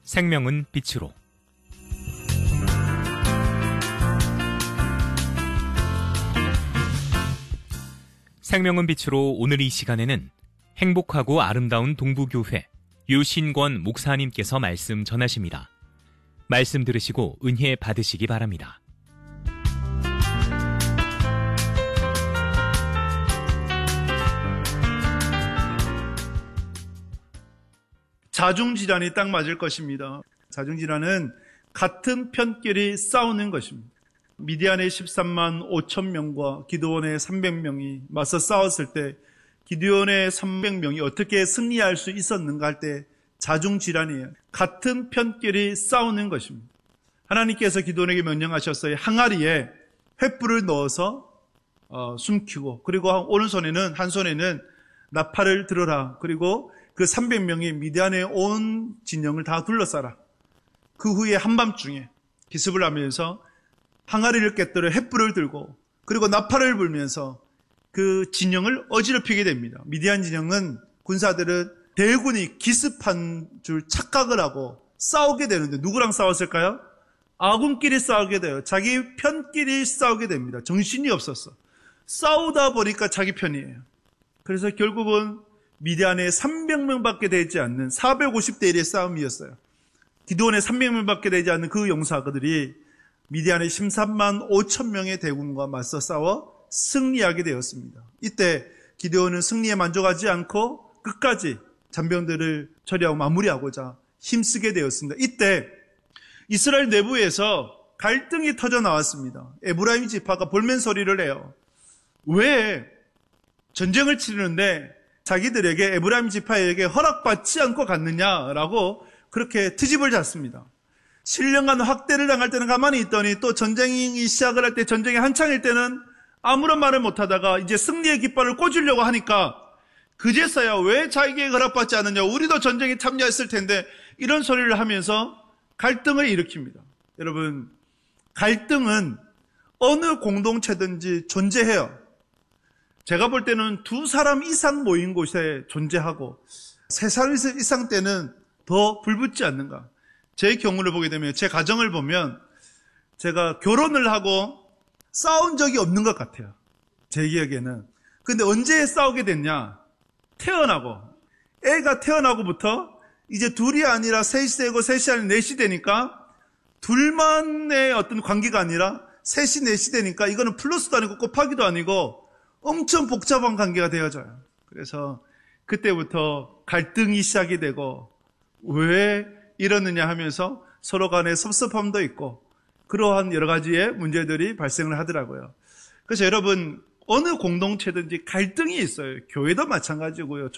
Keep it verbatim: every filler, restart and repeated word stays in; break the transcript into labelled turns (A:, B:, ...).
A: 생명은 빛으로. 생명은 빛으로 오늘 이 시간에는 행복하고 아름다운 동부교회 유신권 목사님께서 말씀 전하십니다. 말씀 들으시고 은혜 받으시기 바랍니다.
B: 자중질환이 딱 맞을 것입니다. 자중질환은 같은 편끼리 싸우는 것입니다. 미디안의 십삼만 오천 명과 기드온의 삼백 명이 맞서 싸웠을 때 기드온의 삼백 명이 어떻게 승리할 수 있었는가 할 때 자중질환이에요. 같은 편끼리 싸우는 것입니다. 하나님께서 기드온에게 명령하셨어요. 항아리에 횃불을 넣어서 어, 숨기고, 그리고 오른손에는 한 손에는 나팔을 들어라. 그리고 그 삼백 명이 미디안의 온 진영을 다 둘러싸라. 그 후에 한밤중에 기습을 하면서 항아리를 깨뜨려 횃불을 들고, 그리고 나팔을 불면서 그 진영을 어지럽히게 됩니다. 미디안 진영은 군사들은 대군이 기습한 줄 착각을 하고 싸우게 되는데, 누구랑 싸웠을까요? 아군끼리 싸우게 돼요. 자기 편끼리 싸우게 됩니다. 정신이 없었어. 싸우다 보니까 자기 편이에요. 그래서 결국은 미디안의 삼백 명밖에 되지 않는 사백오십 대 일의 싸움이었어요. 기드온의 삼백 명밖에 되지 않는 그 용사들이 미디안의 십삼만 오천 명의 대군과 맞서 싸워 승리하게 되었습니다. 이때 기드온은 승리에 만족하지 않고 끝까지 잔병들을 처리하고 마무리하고자 힘쓰게 되었습니다. 이때 이스라엘 내부에서 갈등이 터져 나왔습니다. 에브라임 지파가 볼멘 소리를 해요. 왜 전쟁을 치르는데 자기들에게, 에브라임 지파에게 허락받지 않고 갔느냐라고 그렇게 트집을 잤습니다. 칠 년간 학대를 당할 때는 가만히 있더니 또 전쟁이 시작을 할 때, 전쟁이 한창일 때는 아무런 말을 못하다가 이제 승리의 깃발을 꽂으려고 하니까 그제서야 왜 자기에게 허락받지 않느냐, 우리도 전쟁에 참여했을 텐데, 이런 소리를 하면서 갈등을 일으킵니다. 여러분, 갈등은 어느 공동체든지 존재해요. 제가 볼 때는 두 사람 이상 모인 곳에 존재하고 세 사람 이상 때는 더 불붙지 않는가. 제 경우를 보게 되면, 제 가정을 보면 제가 결혼을 하고 싸운 적이 없는 것 같아요. 제 기억에는. 근데 언제 싸우게 됐냐? 태어나고. 애가 태어나고부터 이제 둘이 아니라 셋이 되고 셋이 아니라 넷이 되니까, 둘만의 어떤 관계가 아니라 셋이 넷이 되니까 이거는 플러스도 아니고 곱하기도 아니고 엄청 복잡한 관계가 되어져요. 그래서 그때부터 갈등이 시작이 되고, 왜 이러느냐 하면서 서로 간에 섭섭함도 있고 그러한 여러 가지의 문제들이 발생을 하더라고요. 그래서 여러분, 어느 공동체든지 갈등이 있어요. 교회도 마찬가지고요.